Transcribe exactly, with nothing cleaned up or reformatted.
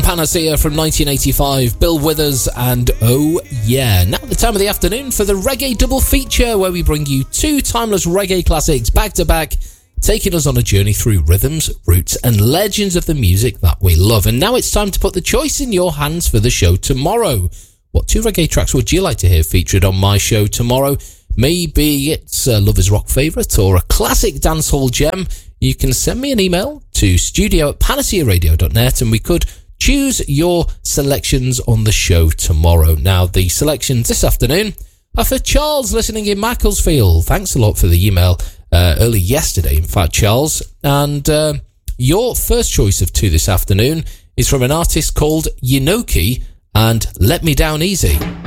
Panacea from nineteen eighty-five, Bill Withers and Oh Yeah. Now the time of the afternoon for the Reggae Double Feature, where we bring you two timeless reggae classics back to back, taking us on a journey through rhythms, roots and legends of the music that we love. And now it's time to put the choice in your hands for the show tomorrow. What two reggae tracks would you like to hear featured on my show tomorrow? Maybe it's a Lovers Rock favourite or a classic dancehall gem. You can send me an email to studio at panacea radio dot net and we could choose your selections on the show tomorrow. Now, the selections this afternoon are for Charles, listening in Macclesfield. Thanks a lot for the email uh, early yesterday, in fact, Charles. And uh, your first choice of two this afternoon is from an artist called Yinoki and Let Me Down Easy.